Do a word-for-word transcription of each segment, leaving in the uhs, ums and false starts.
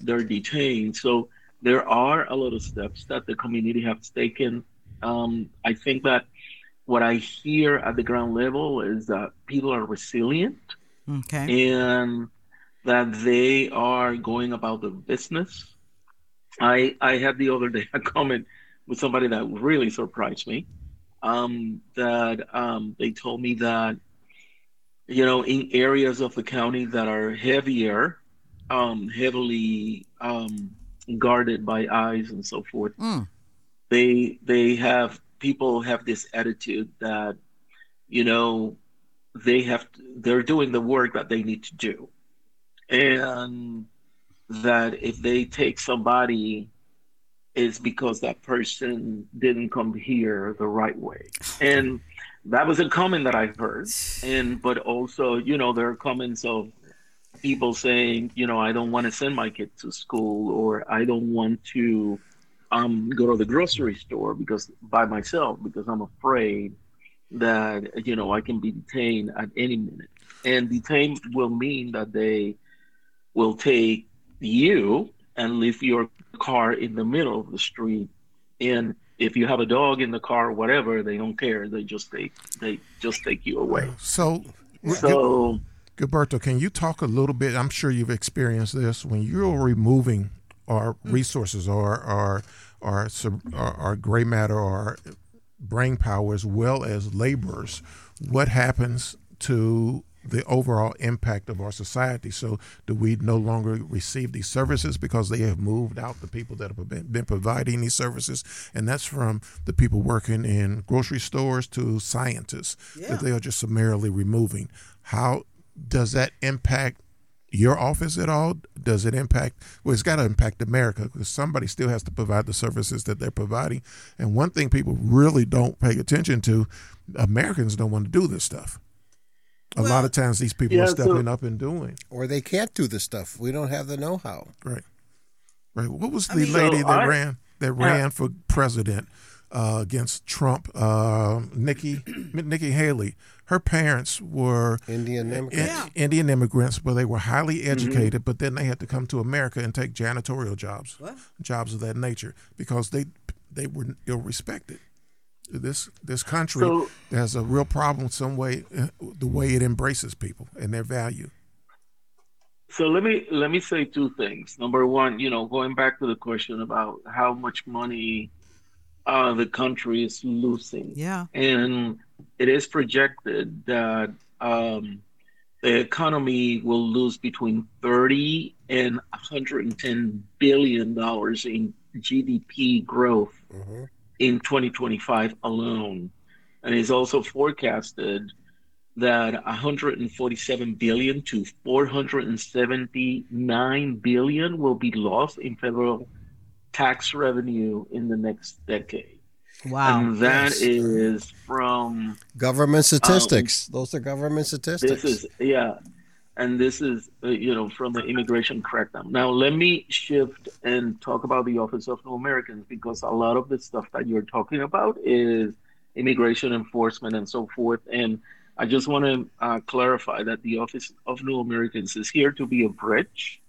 they're detained. So there are a lot of steps that the community has taken. Um, I think that what I hear at the ground level is that people are resilient Okay. and that they are going about the business. I I had the other day a comment with somebody that really surprised me. Um, that um, they told me that you know in areas of the county that are heavier, um, heavily um, guarded by eyes and so forth, Mm. they they have people have this attitude that you know they have to, they're doing the work that they need to do, and that if they take somebody is because that person didn't come here the right way. And that was a comment that I heard. And but also, you know, there are comments of people saying, you know, I don't want to send my kid to school or I don't want to um go to the grocery store because by myself because I'm afraid that you know I can be detained at any minute. And detained will mean that they will take you and leave your car in the middle of the street. And if you have a dog in the car or whatever, they don't care. They just take they just take you away. So, So Gilberto, can you talk a little bit? I'm sure you've experienced this when you're removing our resources or our our, our, our gray matter or brain power as well as laborers. What happens to the overall impact of our society? So do we no longer receive these services because they have moved out the people that have been, been providing these services? And that's from the people working in grocery stores to scientists yeah. that they are just summarily removing. How does that impact your office at all? Does it impact, well, it's got to impact America because somebody still has to provide the services that they're providing. And one thing people really don't pay attention to, Americans don't want to do this stuff. A well, lot of times these people yeah, are stepping so, up and doing. Or they can't do the stuff. We don't have the know-how. Right. Right. What was the I mean, lady so that I, ran that yeah. ran for president uh, against Trump? Uh, Nikki Nikki Haley. Her parents were Indian immigrants. In, Indian immigrants, but they were highly educated. Mm-hmm. But then they had to come to America and take janitorial jobs, what? jobs of that nature, because they they were ill respected. This this country so, has a real problem some way the way it embraces people and their value. So let me let me say two things. Number one, you know, going back to the question about how much money uh, the country is losing. Yeah. And it is projected that um, the economy will lose between thirty and one hundred ten billion dollars in G D P growth. Mm-hmm. in twenty twenty-five alone. And it's also forecasted that one hundred forty-seven billion to four hundred seventy-nine billion will be lost in federal tax revenue in the next decade. Wow. And that yes. is from government statistics. Um, Those are government statistics. This is, yeah. And this is, uh, you know, from the immigration crackdown. Now, let me shift and talk about the Office of New Americans, because a lot of the stuff that you're talking about is immigration enforcement and so forth. And I just want to uh, clarify that the Office of New Americans is here to be a bridge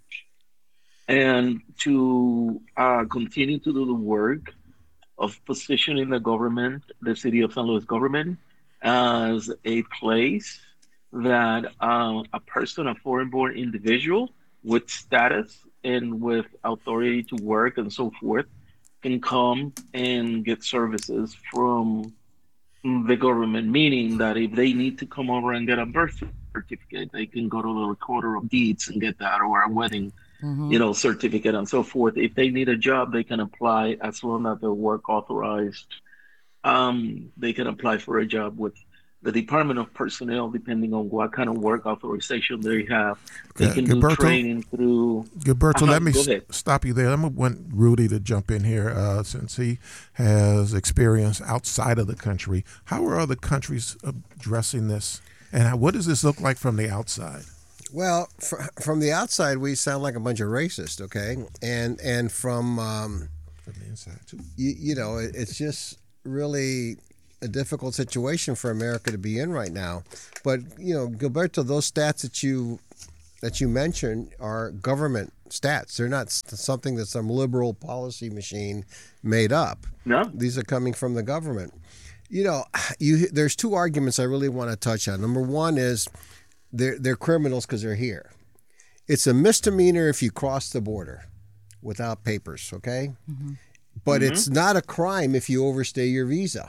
and to uh, continue to do the work of positioning the government, the city of Saint Louis government, as a place that uh, a person, a foreign-born individual with status and with authority to work and so forth, can come and get services from the government, meaning that if they need to come over and get a birth certificate, they can go to the recorder of deeds and get that, or a wedding, mm-hmm. you know, certificate and so forth. If they need a job, they can apply as long as they're work authorized. Um, they can apply for a job with the Department of Personnel, depending on what kind of work authorization they have. They Okay. can Gilberto, do training through... Gilberto, uh-huh, let me go s- ahead. stop you there. I want Rudy to jump in here uh, since he has experience outside of the country. How are other countries addressing this? And how, what does this look like from the outside? Well, fr- from the outside, we sound like a bunch of racists, okay? And and from... Um, from the inside, too. You, you know, it, it's just really... a difficult situation for America to be in right now. But, you know, Gilberto, those stats that you that you mentioned are government stats. They're not something that some liberal policy machine made up. No. These are coming from the government. You know, you there's two arguments I really want to touch on. Number one is they're, they're criminals because they're here. It's a misdemeanor if you cross the border without papers, okay? Mm-hmm. But mm-hmm. it's not a crime if you overstay your visa.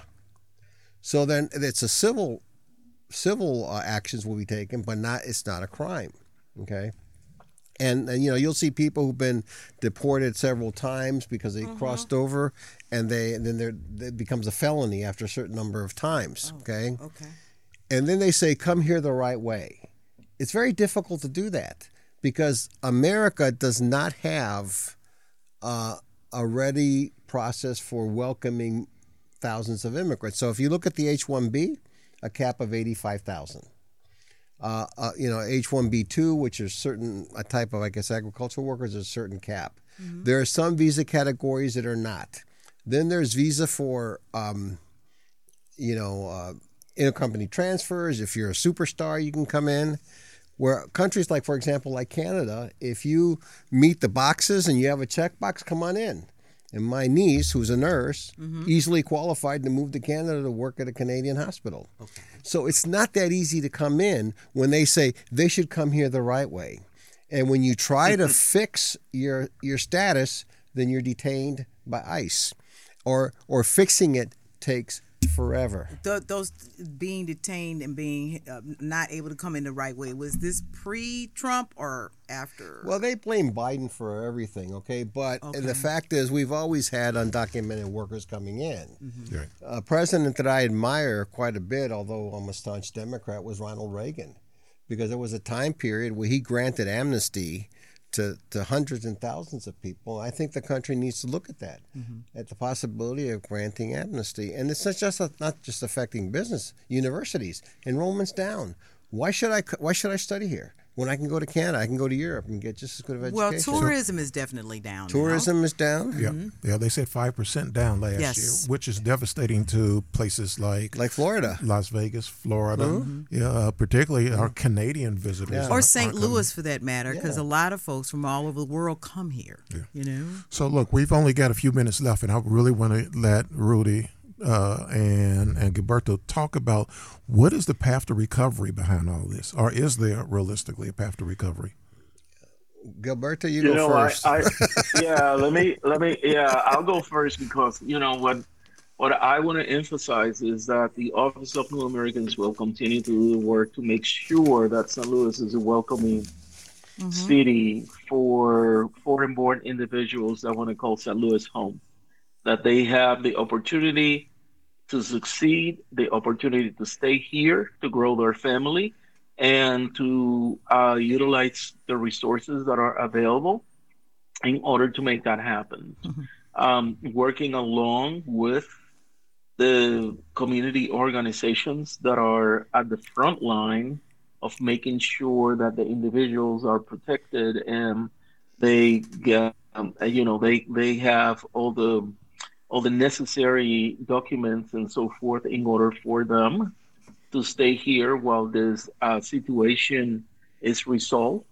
So then it's a civil civil uh, actions will be taken, but not it's not a crime, okay? And, and you know, you'll see people who've been deported several times because they mm-hmm. crossed over, and they and then they're, it becomes a felony after a certain number of times, oh, okay? Okay. And then they say, come here the right way. It's very difficult to do that because America does not have uh, a ready process for welcoming thousands of immigrants. So if you look at the H one B, a cap of eighty-five thousand. Uh, uh, you know, H one B two, which is certain a type of, I guess, agricultural workers, is a certain cap. Mm-hmm. There are some visa categories that are not. Then there's visa for, um, you know, uh, intercompany transfers. If you're a superstar, you can come in. Where countries like, for example, like Canada, if you meet the boxes and you have a checkbox, come on in. And my niece, who's a nurse, mm-hmm. easily qualified to move to Canada to work at a Canadian hospital. Okay. So it's not that easy to come in when they say they should come here the right way. And when you try to fix your your status, then you're detained by ICE. Or or fixing it takes forever. Th- those being detained and being uh, not able to come in the right way, was this pre-Trump or after? Well, they blame Biden for everything, okay? But okay. the fact is we've always had undocumented workers coming in. Mm-hmm. Right. A president that I admire quite a bit, although I'm a staunch Democrat, was Ronald Reagan, because there was a time period where he granted amnesty To, to hundreds and thousands of people. I think the country needs to look at that, mm-hmm. at the possibility of granting amnesty. And it's not just a, not just affecting business, universities, enrollment's down. Why should I Why should I study here when I can go to Canada? I can go to Europe and get just as good of education. Well, tourism is definitely down. Tourism now. is down. Yeah, mm-hmm. yeah. They said five percent down last yes. year, which is devastating to places like like Florida, Las Vegas, Florida. Mm-hmm. Yeah, uh, particularly our Canadian visitors, yeah. or Saint Louis for that matter, because yeah. a lot of folks from all over the world come here. Yeah. You know. So look, we've only got a few minutes left, and I really want to let Rudy uh, and and Gilberto talk about what is the path to recovery behind all this, or is there realistically a path to recovery? Gilberto, you, you go know, first. I, I, yeah, let me let me yeah, I'll go first because you know what what I want to emphasize is that the Office of New Americans will continue to do the work to make sure that Saint Louis is a welcoming mm-hmm. city for foreign-born individuals that want to call Saint Louis home. That they have the opportunity to succeed, the opportunity to stay here, to grow their family, and to uh, utilize the resources that are available in order to make that happen. Mm-hmm. Um, working along with the community organizations that are at the front line of making sure that the individuals are protected and they get, um, you know, they they have all the all the necessary documents and so forth in order for them to stay here while this uh, situation is resolved.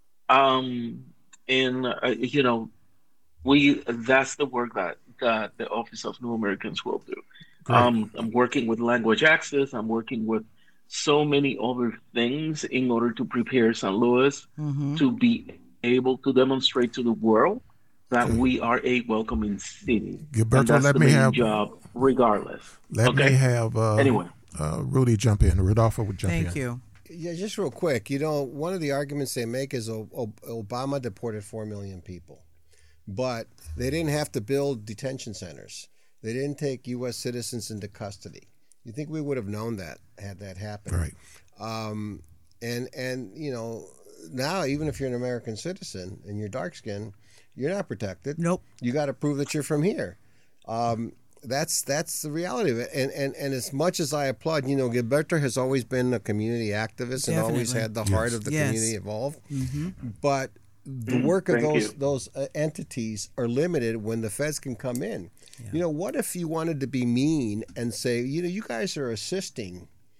Um, and, uh, you know, we that's the work that, that the Office of New Americans will do. Um, I'm working with Language Access. I'm working with so many other things in order to prepare Saint Louis mm-hmm. to be able to demonstrate to the world that we are a welcoming city. Gilberto, and that's let the me main have job, regardless. Let okay? me have uh, anyway. Uh, Rudy jump in. Rodolfo would jump Thank in. Thank you. Yeah, just real quick. You know, one of the arguments they make is o- o- Obama deported four million people, but they didn't have to build detention centers. They didn't take U S citizens into custody. You think we would have known that had that happened? Right. Um, and and you know, now even if you're an American citizen and you're dark skinned, you're not protected. Nope. You got to prove that you're from here. Um, that's that's the reality of it. And, and and as much as I applaud, you know, Gilberto has always been a community activist and Definitely. always had the Yes. heart of the Yes. community involved. Mm-hmm. But the work of Thank those you. those uh, entities are limited when the feds can come in. Yeah. You know, what if you wanted to be mean and say, you know, you guys are assisting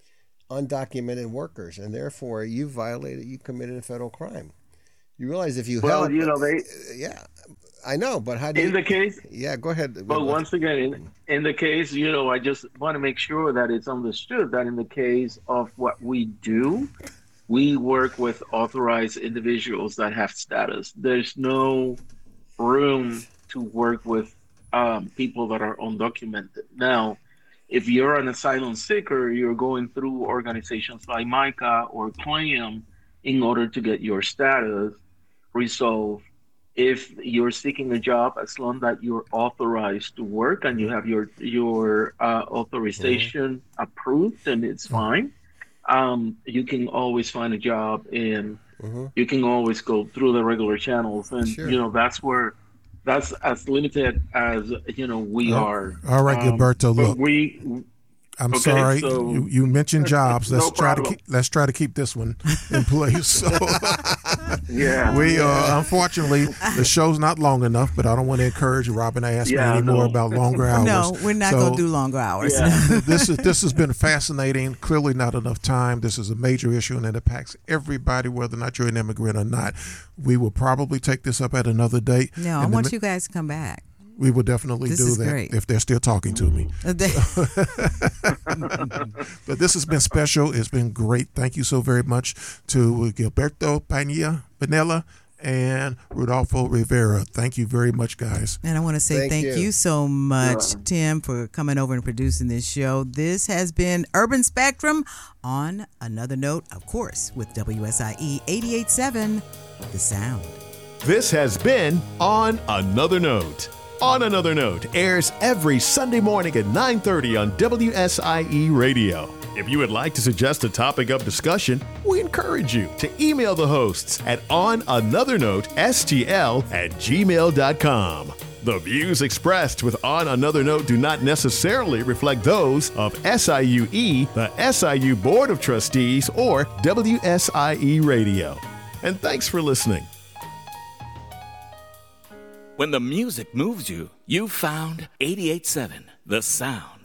undocumented workers, and therefore you violated, you committed a federal crime. You realize if you well, help, you know, they, yeah, I know, but how do you, in the case, yeah, go ahead. but once again, in, in the case, you know, I just want to make sure that it's understood that in the case of what we do, we work with authorized individuals that have status. There's no room to work with um, people that are undocumented. Now, if you're an asylum seeker, you're going through organizations like MICA or CLAM in order to get your status resolved. If you're seeking a job, as long that you're authorized to work and you have your your uh, authorization mm-hmm. approved, then it's mm-hmm. fine. Um, you can always find a job, and mm-hmm. you can always go through the regular channels. And sure. you know that's where that's as limited as you know we oh, are. All right, um, Gilberto. Look, we. I'm okay, sorry. So, you, you mentioned jobs. Let's no try problem. to keep. Let's try to keep this one in place. So, yeah. We uh, unfortunately the show's not long enough, but I don't want to encourage Robin to ask yeah, me any no. more about longer hours. No, we're not so, going to do longer hours. Yeah. this is this has been fascinating. Clearly, not enough time. This is a major issue, and it impacts everybody, whether or not you're an immigrant or not. We will probably take this up at another date. No, I want the, you guys to come back. We will definitely this do that great. if they're still talking to me. But this has been special. It's been great. Thank you so very much to Gilberto Pena Pinella and Rodolfo Rivera. Thank you very much, guys. And I want to say thank, thank you. you so much, yeah. Tim, for coming over and producing this show. This has been Urban Spectrum. On another note, of course, with W S I E eighty-eight point seven, The Sound. This has been On Another Note. On Another Note airs every Sunday morning at nine thirty on W S I E Radio. If you would like to suggest a topic of discussion, we encourage you to email the hosts at onanothernote.stl at gmail dot com. The views expressed with On Another Note do not necessarily reflect those of S I U E, the S I U Board of Trustees, or W S I E Radio. And thanks for listening. When the music moves you, you found eighty-eight point seven, The Sound.